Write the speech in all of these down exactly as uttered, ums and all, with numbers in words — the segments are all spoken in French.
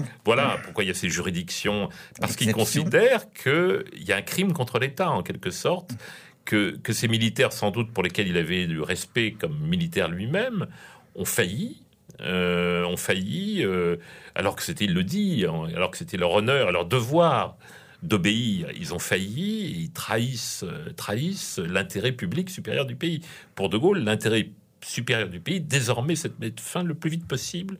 Voilà pourquoi il y a ces juridictions. Parce qu'ils considèrent qu'il y a un crime contre l'État, en quelque sorte, que, que ces militaires, sans doute pour lesquels il avait du respect comme militaire lui-même, ont failli, euh, ont failli, euh, alors que c'était, il le dit, alors que c'était leur honneur et leur devoir d'obéir. Ils ont failli, ils trahissent, euh, trahissent l'intérêt public supérieur du pays. Pour De Gaulle, l'intérêt supérieur du pays, désormais, c'est de mettre fin le plus vite possible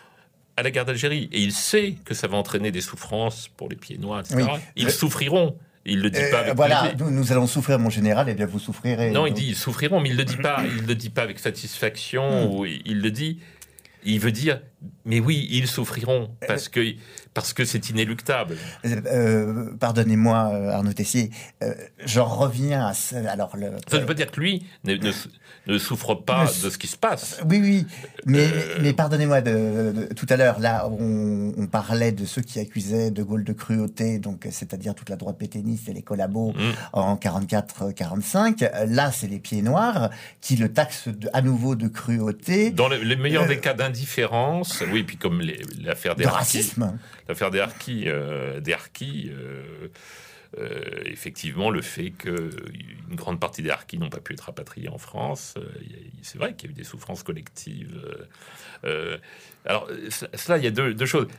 à la guerre d'Algérie. Et il sait que ça va entraîner des souffrances pour les pieds noirs, et cetera. Oui. Ils je... souffriront. Il le dit euh, pas avec voilà, nous, nous allons souffrir, mon général, et bien vous souffrirez. Non, donc. il dit ils souffriront, mais il le dit pas. Il le dit pas avec satisfaction. Mm. Ou il le dit. Il veut dire, mais oui, ils souffriront parce que parce que c'est inéluctable. Euh, pardonnez-moi, Arnaud Tessier, euh, j'en reviens à ce, alors le. Ça ne veut pas dire que lui ne, ne, ne souffre pas ne, de ce qui se passe. Oui, oui, mais euh... mais pardonnez-moi de, de, tout à l'heure là, on, on parlait de ceux qui accusaient De Gaulle de cruauté, donc c'est-à-dire toute la droite pétainiste et les collabos mmh. en quarante-quatre quarante-cinq. Là, c'est les pieds noirs qui le taxent de, à nouveau de cruauté. Dans le, les meilleurs euh... des cas d'indifférence, oui, puis comme les, l'affaire des de harkis, racisme. L'affaire des harkis, euh, des harkis euh, euh, effectivement, le fait qu'une grande partie des harkis n'ont pas pu être rapatriés en France, euh, c'est vrai qu'il y a eu des souffrances collectives. Euh, alors, cela, il y a deux, deux choses.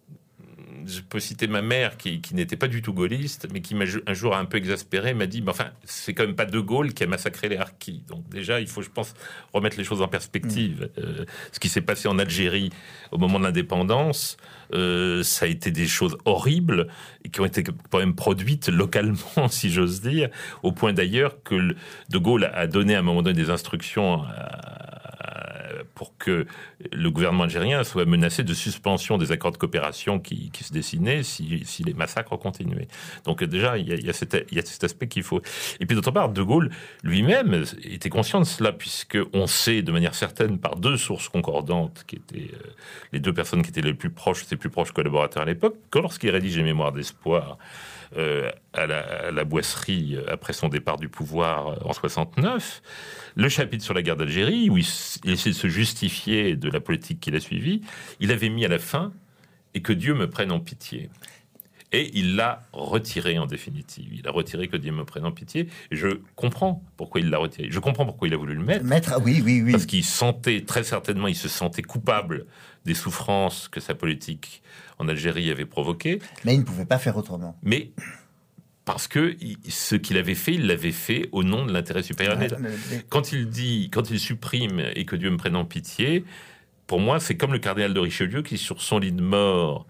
Je peux citer ma mère qui, qui n'était pas du tout gaulliste, mais qui m'a un jour un peu exaspéré, m'a dit, mais enfin, c'est quand même pas De Gaulle qui a massacré les harkis. Donc déjà, il faut, je pense, remettre les choses en perspective. Mmh. Euh, ce qui s'est passé en Algérie au moment de l'indépendance, euh, ça a été des choses horribles et qui ont été quand même produites localement, si j'ose dire, au point d'ailleurs que le, De Gaulle a donné à un moment donné des instructions à, pour que le gouvernement algérien soit menacé de suspension des accords de coopération qui, qui se dessinaient si, si les massacres continuaient. Donc déjà, il y a, il y a, cet, il y a cet aspect qu'il faut... Et puis d'autre part, De Gaulle lui-même était conscient de cela, puisqu'on sait de manière certaine, par deux sources concordantes, qui étaient euh, les deux personnes qui étaient les plus proches, ses plus proches collaborateurs à l'époque, que lorsqu'il rédige les Mémoires d'espoir euh, à, la, à la Boisserie, après son départ du pouvoir en soixante-neuf, le chapitre sur la guerre d'Algérie, où il, il essaie de se justifier de la politique qu'il a suivie, il avait mis à la fin « Et que Dieu me prenne en pitié ». Et il l'a retiré en définitive. Il a retiré « Que Dieu me prenne en pitié ». Et je comprends pourquoi il l'a retiré. Je comprends pourquoi il a voulu le mettre. Mettre, oui, oui, oui. Parce qu'il sentait, très certainement, il se sentait coupable des souffrances que sa politique en Algérie avait provoquées. Mais il ne pouvait pas faire autrement. Mais... Parce que ce qu'il avait fait, il l'avait fait au nom de l'intérêt supérieur de l'État. Quand il dit, quand il supprime et que Dieu me prenne en pitié, pour moi, c'est comme le cardinal de Richelieu qui, sur son lit de mort,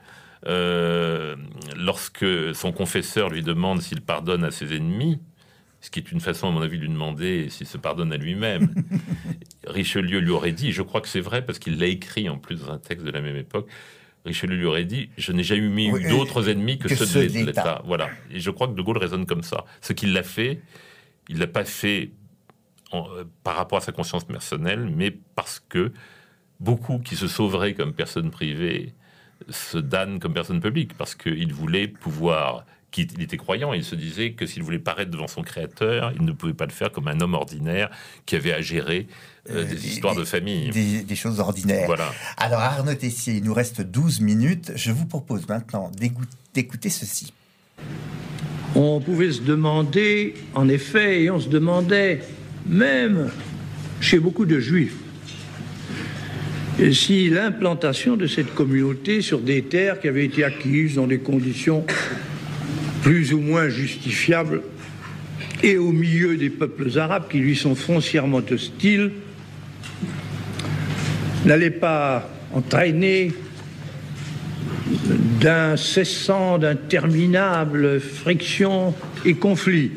euh, lorsque son confesseur lui demande s'il pardonne à ses ennemis, ce qui est une façon, à mon avis, de lui demander s'il se pardonne à lui-même, Richelieu lui aurait dit, je crois que c'est vrai parce qu'il l'a écrit en plus dans un texte de la même époque, Richelieu lui aurait dit « Je n'ai jamais eu oui, d'autres ennemis que, que ceux, ceux de l'État. l'État. » Voilà. Et je crois que De Gaulle raisonne comme ça. Ce qu'il l'a fait, il ne l'a pas fait en, euh, par rapport à sa conscience personnelle, mais parce que beaucoup qui se sauveraient comme personnes privées se damnent comme personnes publiques, parce qu'il voulait pouvoir... Il était croyant et il se disait que s'il voulait paraître devant son créateur, il ne pouvait pas le faire comme un homme ordinaire qui avait à gérer euh, des, des histoires des, de famille. Des, des choses ordinaires. Voilà. Alors Arnaud Tessier, il nous reste douze minutes. Je vous propose maintenant d'écouter ceci. On pouvait se demander, en effet, et on se demandait, même chez beaucoup de juifs, si l'implantation de cette communauté sur des terres qui avaient été acquises dans des conditions plus ou moins justifiable, et au milieu des peuples arabes qui lui sont foncièrement hostiles, n'allait pas entraîner d'incessants, d'interminables frictions et conflits.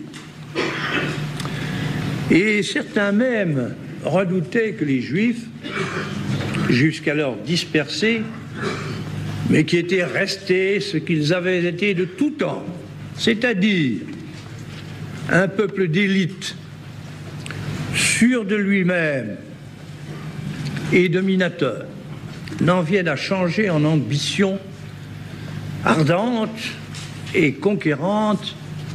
Et certains même redoutaient que les Juifs, jusqu'alors dispersés, mais qui étaient restés ce qu'ils avaient été de tout temps, c'est-à-dire un peuple d'élite, sûr de lui-même et dominateur, n'en viennent à changer en ambition ardente et conquérante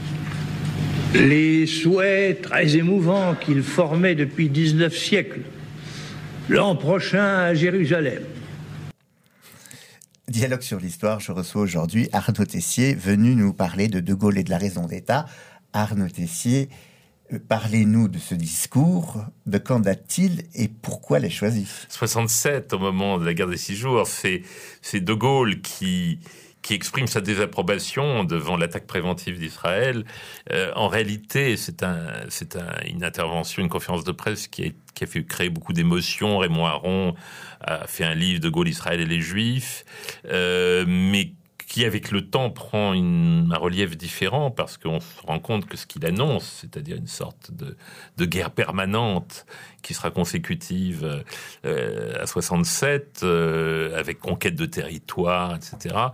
les souhaits très émouvants qu'ils formaient depuis dix-neuf siècles, l'an prochain à Jérusalem. Dialogue sur l'histoire, je reçois aujourd'hui Arnaud Tessier, venu nous parler de De Gaulle et de la raison d'État. Arnaud Tessier, parlez-nous de ce discours, de quand date-t-il et pourquoi l'a choisi ? soixante-sept, au moment de la guerre des Six Jours, c'est, c'est De Gaulle qui... qui exprime sa désapprobation devant l'attaque préventive d'Israël. Euh, en réalité, c'est, un, c'est un, une intervention, une conférence de presse qui a, qui a fait créer beaucoup d'émotions. Raymond Aron a fait un livre, De Gaulle, Israël et les Juifs, euh, mais qui, avec le temps, prend une, un relief différent, parce qu'on se rend compte que ce qu'il annonce, c'est-à-dire une sorte de, de guerre permanente qui sera consécutive euh, à soixante-sept, euh, avec conquête de territoire, et cetera,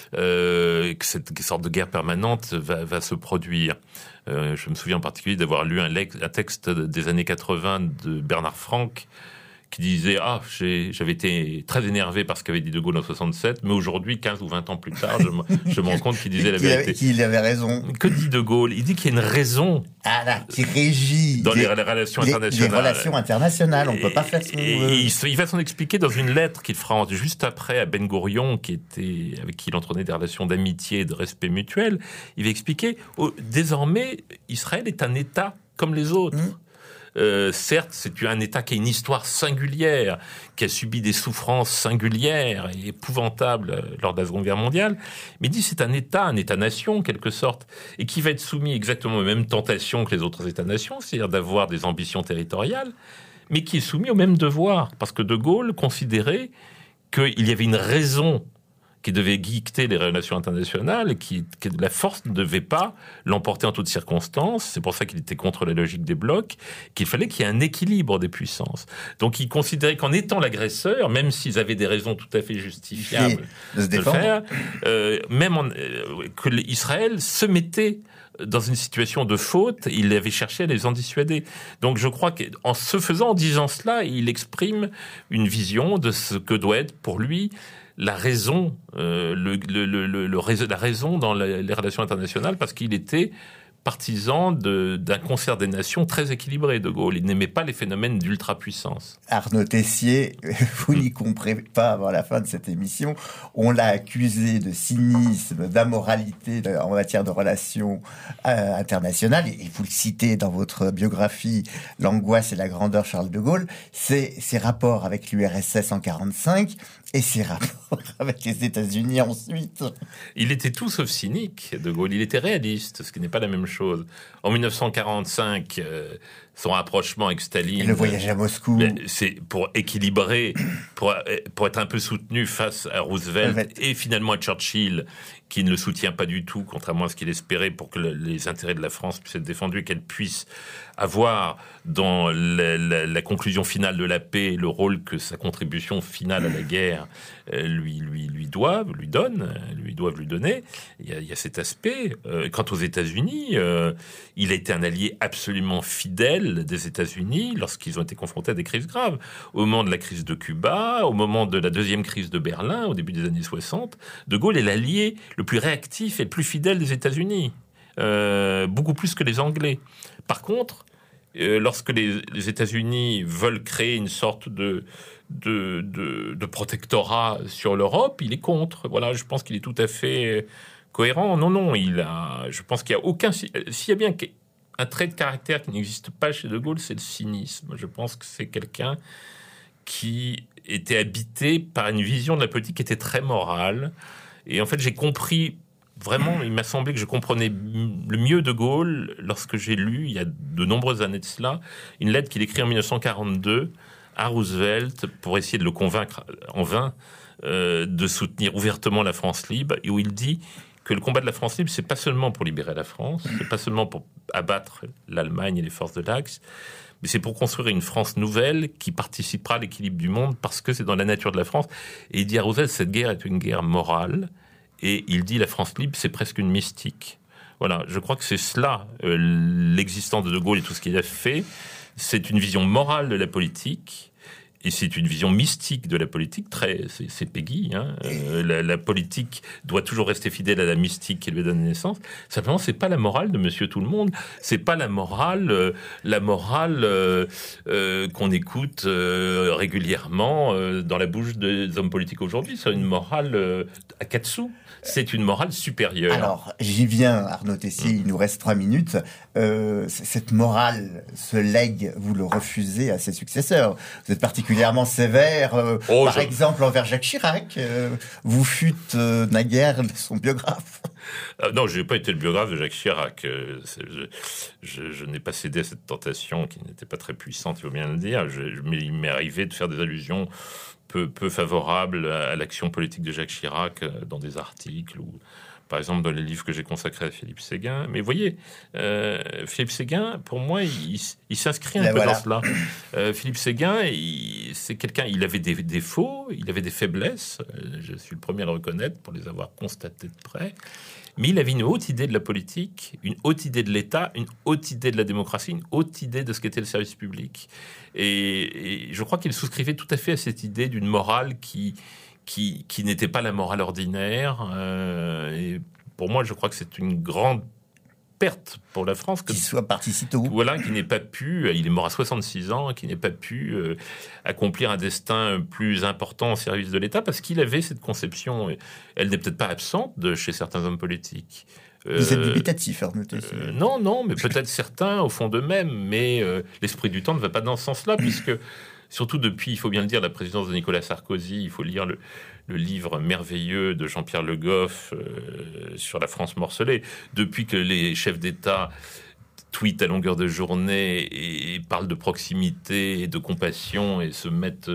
euh, que cette sorte de guerre permanente va, va se produire. Euh, je me souviens en particulier d'avoir lu un, lex, un texte des années quatre-vingts de Bernard Franck, qui disait « Ah, j'ai, j'avais été très énervé par ce qu'avait dit De Gaulle en soixante-sept, mais aujourd'hui, quinze ou vingt ans plus tard, je, me, je me rends compte qu'il disait la qu'il vérité. » avait, qu'il avait raison. Que dit De Gaulle ? Il dit qu'il y a une raison ah là, qui régit dans les, les, les relations les, internationales. Les relations internationales, on ne peut pas faire ce qu'on et, veut. Et il, il va s'en expliquer dans une lettre qu'il fera juste après à Ben Gourion, qui était, avec qui il entretenait des relations d'amitié et de respect mutuel. Il va expliquer, oh, désormais, Israël est un État comme les autres. Mmh. Euh, certes, c'est un État qui a une histoire singulière, qui a subi des souffrances singulières et épouvantables lors de la Seconde Guerre mondiale, mais il dit c'est un État, un État-nation en quelque sorte, et qui va être soumis exactement aux mêmes tentations que les autres États-nations, c'est-à-dire d'avoir des ambitions territoriales, mais qui est soumis aux mêmes devoirs, parce que De Gaulle considérait qu'il y avait une raison qui devait guider les relations internationales et qui, que la force ne devait pas l'emporter en toutes circonstances. C'est pour ça qu'il était contre la logique des blocs, qu'il fallait qu'il y ait un équilibre des puissances. Donc il considérait qu'en étant l'agresseur, même s'ils avaient des raisons tout à fait justifiables de, se de le faire, euh, même en, euh, que Israël se mettait dans une situation de faute, il avait cherché à les en dissuader. Donc je crois qu'en se faisant, en disant cela, il exprime une vision de ce que doit être pour lui la raison, euh, le, le, le, le, le, la raison dans les, les relations internationales, parce qu'il était partisan de, d'un concert des nations très équilibré, De Gaulle. Il n'aimait pas les phénomènes d'ultrapuissance. Arnaud Tessier, vous n'y comprendrez pas avant la fin de cette émission. On l'a accusé de cynisme, d'amoralité en matière de relations euh, internationales. Et vous le citez dans votre biographie, L'angoisse et la grandeur Charles de Gaulle. C'est ses rapports avec l'U R S S en quarante-cinq et ses rapports avec les États-Unis ensuite. Il était tout sauf cynique, De Gaulle. Il était réaliste, ce qui n'est pas la même chose. En dix-neuf cent quarante-cinq, euh, son rapprochement avec Staline... Et le voyage à Moscou. C'est pour équilibrer, pour, pour être un peu soutenu face à Roosevelt et finalement à Churchill, qui ne le soutient pas du tout, contrairement à ce qu'il espérait, pour que le, les intérêts de la France puissent être défendus et qu'elle puisse avoir dans la, la, la conclusion finale de la paix le rôle que sa contribution finale à la guerre euh, lui, lui, lui doivent, lui donne, lui doivent lui donner. Il y a, il y a cet aspect. Euh, quant aux États-Unis, euh, il a été un allié absolument fidèle des États-Unis lorsqu'ils ont été confrontés à des crises graves. Au moment de la crise de Cuba, au moment de la deuxième crise de Berlin, au début des années soixante, De Gaulle est l'allié le plus réactif et le plus fidèle des États-Unis. Euh, beaucoup plus que les Anglais. Par contre, euh, lorsque les, les États-Unis veulent créer une sorte de, de, de, de protectorat sur l'Europe, il est contre. Voilà, je pense qu'il est tout à fait cohérent. Non, non, il a. Je pense qu'il y a aucun. S'il y a bien un trait de caractère qui n'existe pas chez De Gaulle, c'est le cynisme. Je pense que c'est quelqu'un qui était habité par une vision de la politique qui était très morale. Et en fait, j'ai compris. Vraiment, il m'a semblé que je comprenais le mieux De Gaulle lorsque j'ai lu, il y a de nombreuses années de cela, une lettre qu'il écrit en dix-neuf cent quarante-deux à Roosevelt pour essayer de le convaincre en vain euh, de soutenir ouvertement la France libre, et où il dit que le combat de la France libre, c'est pas seulement pour libérer la France, c'est pas seulement pour abattre l'Allemagne et les forces de l'Axe, mais c'est pour construire une France nouvelle qui participera à l'équilibre du monde, parce que c'est dans la nature de la France. Et il dit à Roosevelt, cette guerre est une guerre morale. Et il dit la France libre, c'est presque une mystique. Voilà, je crois que c'est cela, euh, l'existence de De Gaulle et tout ce qu'il a fait. C'est une vision morale de la politique et c'est une vision mystique de la politique, très, c'est, c'est Peggy. Hein. Euh, la, la politique doit toujours rester fidèle à la mystique qui lui donne naissance. Simplement, c'est pas la morale de Monsieur Tout le Monde. C'est pas la morale, euh, la morale euh, euh, qu'on écoute euh, régulièrement euh, dans la bouche des hommes politiques aujourd'hui. C'est une morale euh, à quatre sous. C'est une morale supérieure. Alors, j'y viens, Arnaud Tessier. Mmh. Il nous reste trois minutes. Euh, cette morale, ce legs, vous le refusez à ses successeurs. Vous êtes particulièrement sévère, euh, oh, par je... exemple, envers Jacques Chirac. Euh, vous fûtes euh, naguère son biographe. Euh, non, je n'ai pas été le biographe de Jacques Chirac. Euh, je, je, je n'ai pas cédé à cette tentation qui n'était pas très puissante, il faut bien le dire. Je, mais il m'est arrivé de faire des allusions peu, peu favorables à, à l'action politique de Jacques Chirac euh, dans des articles ou... Par exemple, dans les livres que j'ai consacrés à Philippe Séguin. Mais vous voyez, euh, Philippe Séguin, pour moi, il, il s'inscrit un peu voilà. dans cela. Euh, Philippe Séguin, il, c'est quelqu'un, il avait des défauts, il avait des faiblesses. Je suis le premier à le reconnaître pour les avoir constatées de près. Mais il avait une haute idée de la politique, une haute idée de l'État, une haute idée de la démocratie, une haute idée de ce qu'était le service public. Et, et je crois qu'il souscrivait tout à fait à cette idée d'une morale qui... Qui, qui n'était pas la morale ordinaire. Euh, et pour moi, je crois que c'est une grande perte pour la France. Qu'il soit parti si tôt. Voilà, qui n'ait pas pu, il est mort à soixante-six ans, qui n'ait pas pu euh, accomplir un destin plus important au service de l'État, parce qu'il avait cette conception, elle n'est peut-être pas absente de chez certains hommes politiques. Vous êtes dubitatif, Arnaud Tessier. Euh, non, non, mais peut-être certains au fond d'eux-mêmes, mais euh, l'esprit du temps ne va pas dans ce sens-là, puisque... Surtout depuis, il faut bien le dire, la présidence de Nicolas Sarkozy, il faut lire le, le livre merveilleux de Jean-Pierre Le Goff euh, sur la France morcelée. Depuis que les chefs d'État tweetent à longueur de journée et, et parlent de proximité et de compassion et se mettent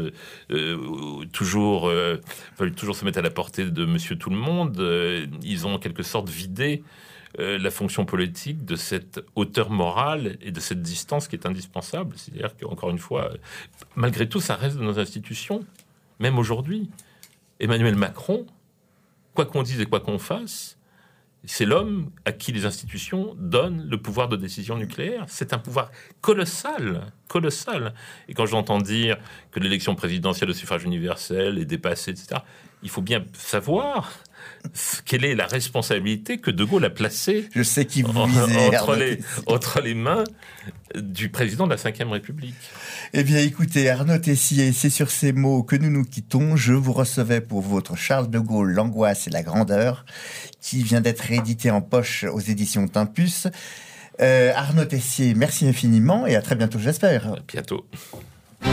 euh, toujours, euh, veulent toujours se mettre à la portée de Monsieur Tout le Monde, euh, ils ont en quelque sorte vidé Euh, la fonction politique de cette hauteur morale et de cette distance qui est indispensable. C'est-à-dire qu'encore une fois, malgré tout, ça reste de nos institutions, même aujourd'hui. Emmanuel Macron, quoi qu'on dise et quoi qu'on fasse, c'est l'homme à qui les institutions donnent le pouvoir de décision nucléaire. C'est un pouvoir colossal, colossal. Et quand j'entends dire que l'élection présidentielle au suffrage universel est dépassée, et cetera, il faut bien savoir quelle est la responsabilité que De Gaulle a placée Je sais qui vous visez, entre, les, entre les mains du président de la cinquième République. Eh bien, écoutez, Arnaud Tessier, c'est sur ces mots que nous nous quittons. Je vous recevais pour votre Charles de Gaulle, l'angoisse et la grandeur, qui vient d'être réédité en poche aux éditions Tempus. Euh, Arnaud Tessier, merci infiniment et à très bientôt, j'espère. À bientôt.